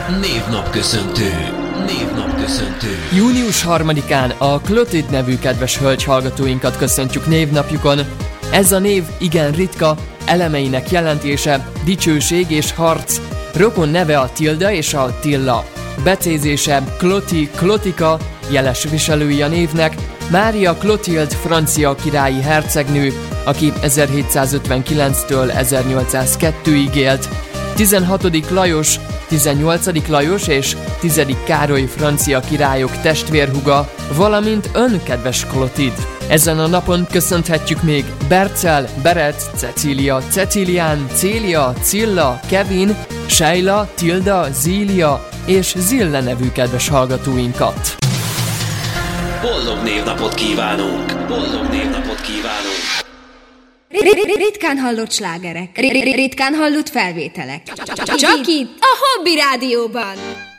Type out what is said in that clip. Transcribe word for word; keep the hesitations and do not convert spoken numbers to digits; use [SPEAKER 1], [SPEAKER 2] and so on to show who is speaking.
[SPEAKER 1] Névnapköszöntő. Névnapköszöntő.
[SPEAKER 2] Június harmadikán a Clotilde nevű kedves hölgy hallgatóinkat köszöntjük névnapjukon. Ez a név igen ritka, elemeinek jelentése dicsőség és harc. Rokon neve a Tilda és a Tilla. Becézése Cloti, Clotika, jeles viselői a névnek. Mária Clotilde francia királyi hercegnő, aki ezerhétszázötvenkilenctől ezernyolcszázkettőig élt. tizenhatodik Lajos, tizennyolcadik Lajos és tizedik Károly francia királyok testvérhúga, valamint ön, kedves Clotilde. Ezen a napon köszönhetjük még Bercel, Beret, Cecília, Cecilián, Célia, Cilla, Kevin, Sheila, Tilda, Zília és Zille nevű kedves hallgatóinkat.
[SPEAKER 1] Boldog névnapot kívánunk! Boldog névnapot kívánunk!
[SPEAKER 3] Ritkán hallott slágerek, ritkán hallott felvételek. Csak itt, a Hobby Rádióban!